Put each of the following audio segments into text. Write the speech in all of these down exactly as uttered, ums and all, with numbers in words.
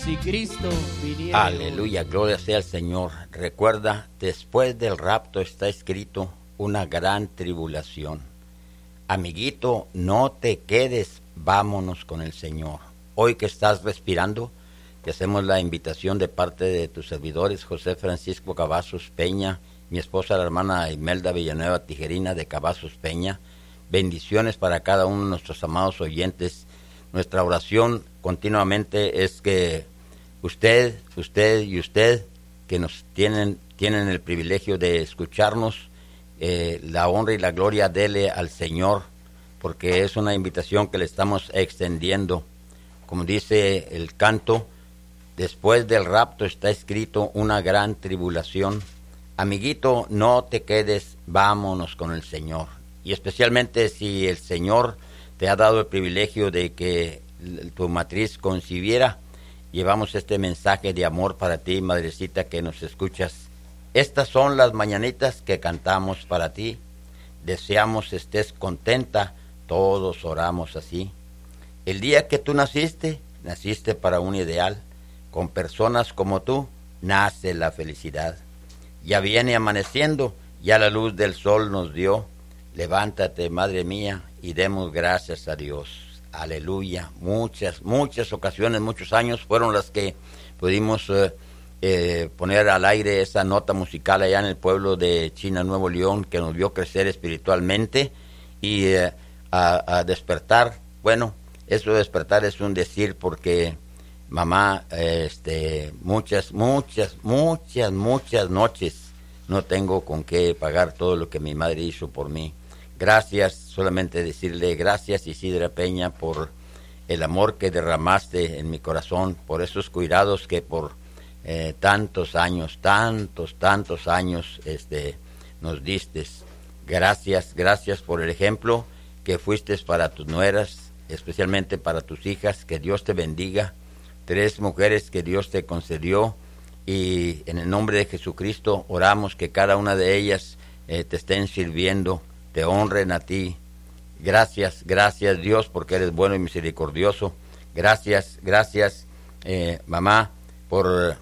si Cristo viniera. Aleluya, gloria sea al Señor. Recuerda, después del rapto está escrito una gran tribulación. Amiguito, no te quedes, vámonos con el Señor. Hoy que estás respirando, te hacemos la invitación de parte de tus servidores, José Francisco Cavazos Peña, mi esposa la hermana Imelda Villanueva Tijerina de Cavazos Peña. Bendiciones para cada uno de nuestros amados oyentes. Nuestra oración continuamente es que usted, usted y usted, que nos tienen, tienen el privilegio de escucharnos, eh, la honra y la gloria dele al Señor, porque es una invitación que le estamos extendiendo. Como dice el canto, después del rapto está escrito una gran tribulación. Amiguito, no te quedes, vámonos con el Señor. Y especialmente si el Señor te ha dado el privilegio de que tu matriz concibiera, llevamos este mensaje de amor para ti, madrecita, que nos escuchas. Estas son las mañanitas que cantamos para ti. Deseamos estés contenta, todos oramos así. El día que tú naciste, naciste para un ideal. Con personas como tú, nace la felicidad. Ya viene amaneciendo, ya la luz del sol nos dio. Levántate, madre mía, y demos gracias a Dios. Aleluya. Muchas, muchas ocasiones, muchos años fueron las que pudimos eh, eh, poner al aire esa nota musical allá en el pueblo de China, Nuevo León, que nos vio crecer espiritualmente y eh, a, a despertar. Bueno, eso de despertar es un decir, porque mamá, este, muchas, muchas, muchas, muchas noches no tengo con qué pagar todo lo que mi madre hizo por mí. Gracias, solamente decirle gracias, Isidra Peña, por el amor que derramaste en mi corazón, por esos cuidados que por eh, tantos años, tantos, tantos años este, nos diste. Gracias, gracias por el ejemplo que fuiste para tus nueras, especialmente para tus hijas. Que Dios te bendiga. Tres mujeres que Dios te concedió, y en el nombre de Jesucristo oramos que cada una de ellas eh, te estén sirviendo, te honren a ti. Gracias, gracias Dios, porque eres bueno y misericordioso. Gracias, gracias eh, mamá, por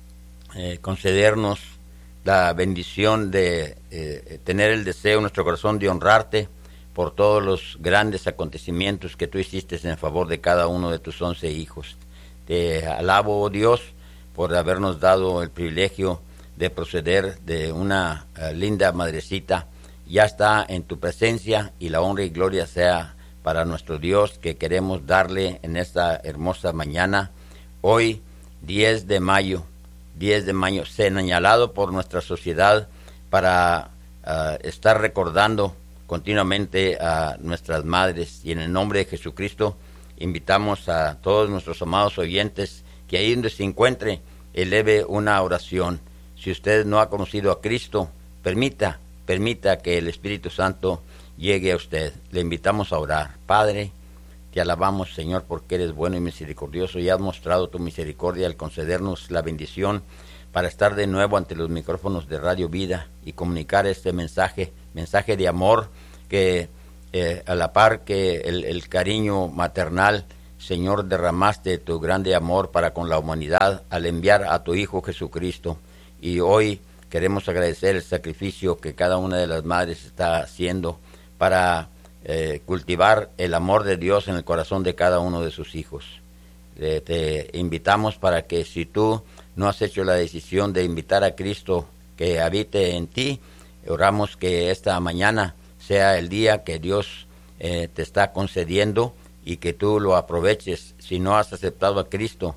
eh, concedernos la bendición de eh, tener el deseo en nuestro corazón de honrarte por todos los grandes acontecimientos que tú hiciste en favor de cada uno de tus once hijos. Te alabo, oh Dios, por habernos dado el privilegio de proceder de una uh, linda madrecita. Ya está en tu presencia, y la honra y gloria sea para nuestro Dios, que queremos darle en esta hermosa mañana. Hoy, diez de mayo, diez de mayo, señalado por nuestra sociedad para uh, estar recordando continuamente a nuestras madres. Y en el nombre de Jesucristo invitamos a todos nuestros amados oyentes que ahí donde se encuentre, eleve una oración. Si usted no ha conocido a Cristo, permita, permita que el Espíritu Santo llegue a usted. Le invitamos a orar. Padre, te alabamos, Señor, porque eres bueno y misericordioso, y has mostrado tu misericordia al concedernos la bendición para estar de nuevo ante los micrófonos de Radio Vida y comunicar este mensaje, mensaje de amor, que eh, a la par que el, el cariño maternal, Señor, derramaste tu grande amor para con la humanidad al enviar a tu Hijo Jesucristo. Y hoy queremos agradecer el sacrificio que cada una de las madres está haciendo para eh, cultivar el amor de Dios en el corazón de cada uno de sus hijos. Eh, te invitamos para que, si tú no has hecho la decisión de invitar a Cristo que habite en ti, oramos que esta mañana sea el día que Dios eh, te está concediendo, y que tú lo aproveches. Si no has aceptado a Cristo,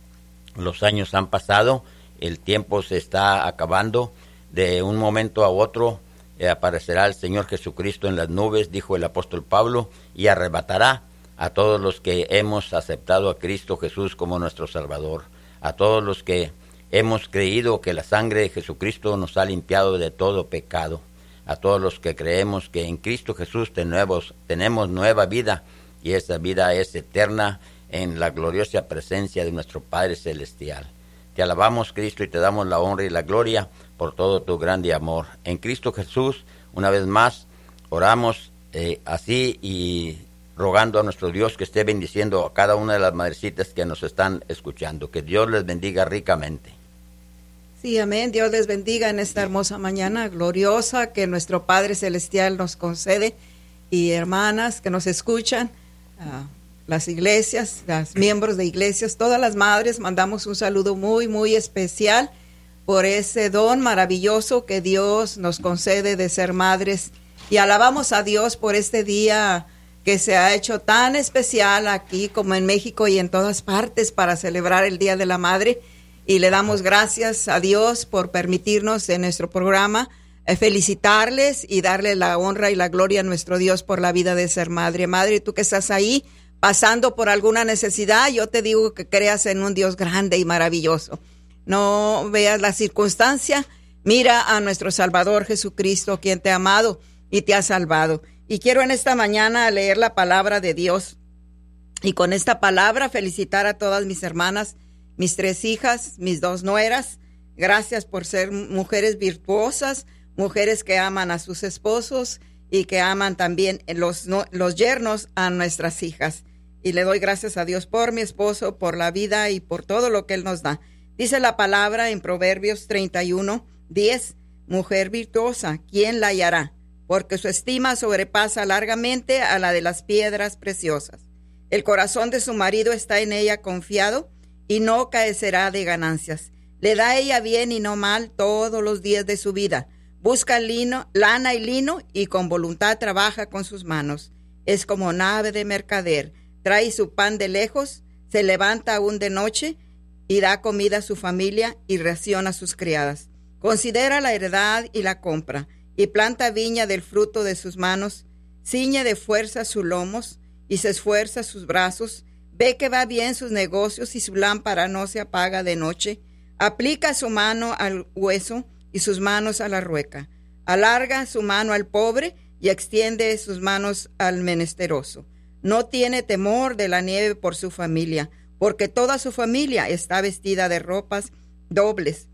los años han pasado, el tiempo se está acabando, de un momento a otro eh, aparecerá el Señor Jesucristo en las nubes, dijo el apóstol Pablo, y arrebatará a todos los que hemos aceptado a Cristo Jesús como nuestro Salvador, a todos los que hemos creído que la sangre de Jesucristo nos ha limpiado de todo pecado, a todos los que creemos que en Cristo Jesús tenemos, tenemos nueva vida, y esa vida es eterna en la gloriosa presencia de nuestro Padre Celestial. Te alabamos, Cristo, y te damos la honra y la gloria por todo tu grande amor. En Cristo Jesús, una vez más, oramos eh, así, y rogando a nuestro Dios que esté bendiciendo a cada una de las madrecitas que nos están escuchando. Que Dios les bendiga ricamente. Sí, amén. Dios les bendiga en esta hermosa mañana gloriosa que nuestro Padre Celestial nos concede. Y hermanas que nos escuchan, uh, las iglesias, los miembros de iglesias, todas las madres, mandamos un saludo muy, muy especial por ese don maravilloso que Dios nos concede de ser madres. Y alabamos a Dios por este día que se ha hecho tan especial aquí como en México y en todas partes para celebrar el Día de la Madre. Y le damos gracias a Dios por permitirnos en nuestro programa eh, felicitarles y darle la honra y la gloria a nuestro Dios por la vida de ser madre. Madre, tú que estás ahí pasando por alguna necesidad, yo te digo que creas en un Dios grande y maravilloso. No veas la circunstancia, mira a nuestro Salvador Jesucristo, quien te ha amado y te ha salvado. Y quiero en esta mañana leer la palabra de Dios y con esta palabra felicitar a todas mis hermanas, mis tres hijas, mis dos nueras. Gracias por ser mujeres virtuosas, mujeres que aman a sus esposos y que aman también los, los yernos a nuestras hijas. Y le doy gracias a Dios por mi esposo, por la vida y por todo lo que Él nos da. Dice la palabra en Proverbios treinta y uno, diez, mujer virtuosa, ¿quién la hallará? Porque su estima sobrepasa largamente a la de las piedras preciosas. El corazón de su marido está en ella confiado, y no carecerá de ganancias. Le da ella bien y no mal todos los días de su vida. Busca lino, lana y lino, y con voluntad trabaja con sus manos. Es como nave de mercader. Trae su pan de lejos, se levanta aún de noche, y da comida a su familia y ración a sus criadas. Considera la heredad y la compra, y planta viña del fruto de sus manos. Ciñe de fuerza sus lomos, y se esfuerza sus brazos. Ve que va bien sus negocios y su lámpara no se apaga de noche. Aplica su mano al hueso y sus manos a la rueca. Alarga su mano al pobre y extiende sus manos al menesteroso. No tiene temor de la nieve por su familia, porque toda su familia está vestida de ropas dobles.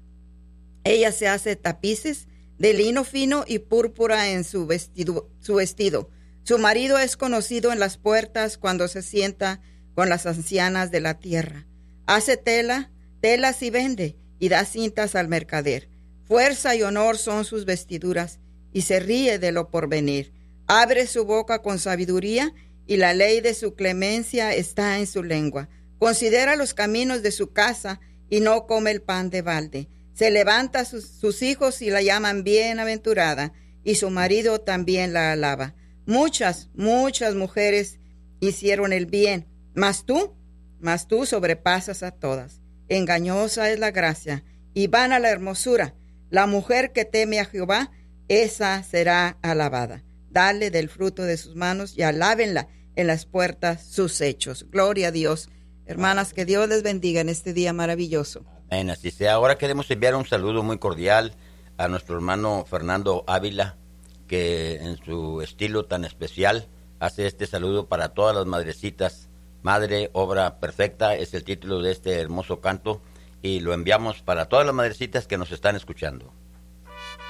Ella se hace tapices de lino fino y púrpura en su vestido, su vestido. Su marido es conocido en las puertas cuando se sienta con las ancianas de la tierra. Hace tela, telas y vende, y da cintas al mercader. Fuerza y honor son sus vestiduras, y se ríe de lo porvenir. Abre su boca con sabiduría, y la ley de su clemencia está en su lengua. Considera los caminos de su casa, y no come el pan de balde. Se levanta a sus, sus hijos y la llaman bienaventurada, y su marido también la alaba. Muchas, muchas mujeres hicieron el bien, mas tú, mas tú sobrepasas a todas. Engañosa es la gracia, y vana la hermosura. La mujer que teme a Jehová, esa será alabada. Dale del fruto de sus manos, y alábenla en las puertas sus hechos. Gloria a Dios. Hermanas, que Dios les bendiga en este día maravilloso. Amén, así sea. Ahora queremos enviar un saludo muy cordial a nuestro hermano Fernando Ávila, que en su estilo tan especial hace este saludo para todas las madrecitas. Madre, obra perfecta, es el título de este hermoso canto, y lo enviamos para todas las madrecitas que nos están escuchando.